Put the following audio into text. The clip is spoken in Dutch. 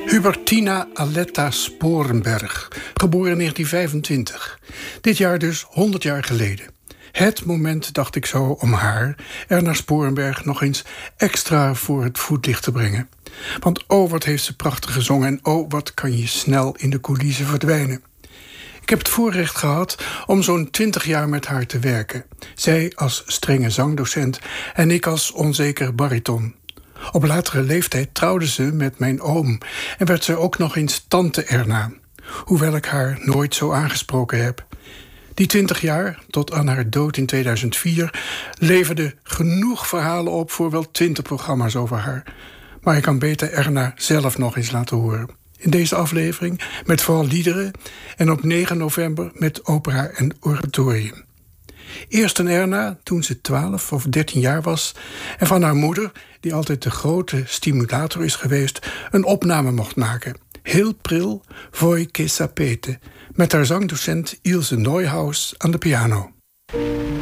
Hubertina Aletta Sporenberg, geboren in 1925. Dit jaar dus 100 jaar geleden. Het moment, dacht ik zo, om haar, Erna Sporenberg, nog eens extra voor het voetlicht te brengen. Want oh, wat heeft ze prachtig gezongen en oh, wat kan je snel in de coulissen verdwijnen. Ik heb het voorrecht gehad om zo'n 20 jaar met haar te werken. Zij als strenge zangdocent en ik als onzeker bariton. Op latere leeftijd trouwde ze met mijn oom en werd ze ook nog eens tante Erna, hoewel ik haar nooit zo aangesproken heb. Die 20 jaar, tot aan haar dood in 2004, leverde genoeg verhalen op voor wel 20 programma's over haar. Maar ik kan beter Erna zelf nog eens laten horen. In deze aflevering met vooral liederen en op 9 november met opera en oratorium. Eerst aan Erna toen ze 12 of 13 jaar was en van haar moeder, die altijd de grote stimulator is geweest, een opname mocht maken. Heel pril, Voi che sapete, met haar zangdocent Ilse Neuhaus aan de piano.